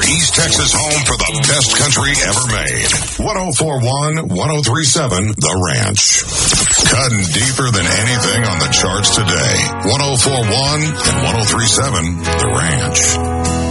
East Texas home for the best country ever made. 104.1, 103.7, The Ranch. Cutting deeper than anything on the charts today. 104.1 and 103.7, The Ranch.